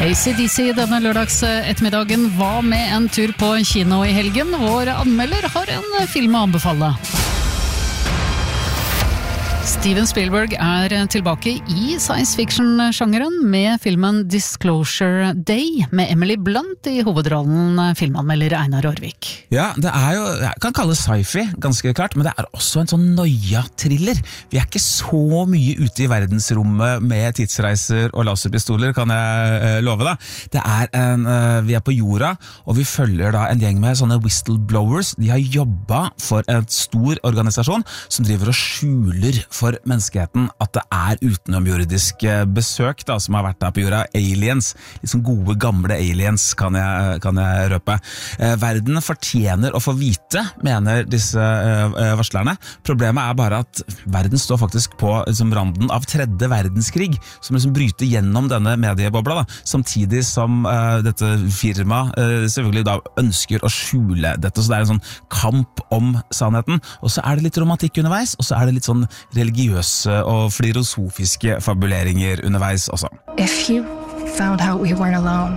AC/DC denne lørdags ettermiddagen var med en tur på kino i helgen. Vår anmelder har en film å anbefale. Steven Spielberg er tilbake i science fiction-sjangeren med filmen Disclosure Day med Emily Blunt i hovedrollen, filmanmelder Einar Aarvik. Ja, det er jo, jeg kan kalle det sci-fi, ganske klart, men det er også en sånn noia-thriller. Vi er ikke så mye ute i verdensrommet med tidsreiser og laserpistoler, kan jeg love deg. Vi er på jorda, og vi følger da en gjeng med sånne whistleblowers. De har jobbet for en stor organisasjon som driver og skjuler for menneskeheten at det er utenomjordiske besøk da, som har vært der på jorda, aliens, liksom gode gamle aliens kan jeg røpe. Verden fortjener å få vite, mener disse varslerne. Problemet er bare at verden står faktisk på liksom, randen av tredje verdenskrig, som liksom bryter gjennom denne mediebobla, da, samtidig som dette firmaet selvfølgelig da ønsker å skjule dette, så det er en sånn kamp om sannheten, og så er det litt romantikk underveis, og så er det litt sånn religiøse og filosofiske fabuleringer underveis også. If you found out we weren't alone,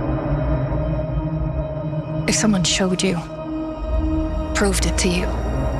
if someone showed you, proved it to you,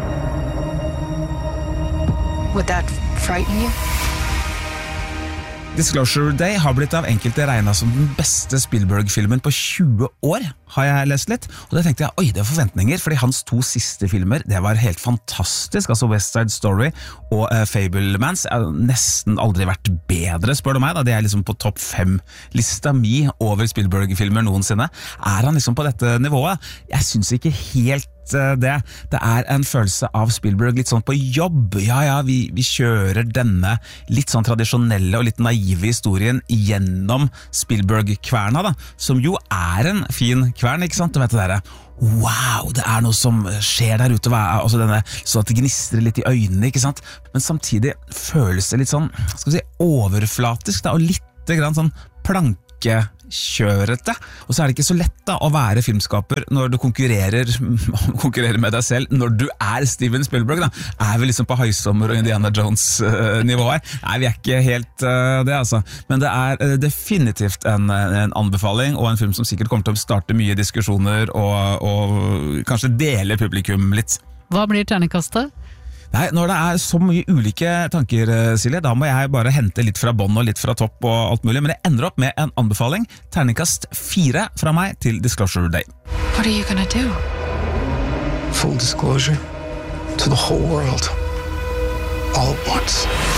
would that frighten you? Disclosure Day har blitt av enkelte regnet som den beste Spielberg-filmen på 20 år, har jeg lest litt. Og da tenkte jeg, oi, det er forventninger, fordi hans to siste filmer, det var helt fantastisk. Altså West Side Story og Fabelmans har nesten aldri vært bedre, spør du meg. Da. Det er liksom på topp 5-lista mi over Spielberg-filmer noensinne. Er han liksom på dette nivået? Jeg synes ikke helt det er en følelse av Spielberg litt sånn på jobb. Ja, vi kjører denne litt sånn tradisjonelle og litt naive historien gjennom Spielberg-kverna da, som jo er en fin kvern, ikke sant? Du vet det der, wow, det er noe som skjer der ute, altså denne, så at det gnistrer litt i øynene, ikke sant? Men samtidig føles det litt sånn, skal vi si, overflatisk da, og litt grann sånn plankekjørete, og så er det ikke så lett da å være filmskaper når du konkurrerer med deg selv, når du er Steven Spielberg da, er vi liksom på Høysommer og Indiana Jones nivå her? Nei, vi er ikke helt det altså, men det er definitivt en anbefaling, og en film som sikkert kommer til å starte mye diskusjoner og kanskje dele publikum litt. Hva blir terningkastet? Nei, når det er så mye ulike tanker, Silje, da må jeg bare hente litt fra bånd og litt fra topp og alt mulig, men jeg ender opp med en anbefaling. Terningkast 4 fra meg til Disclosure Day. What are you gonna do? Full disclosure to the whole world. All at once.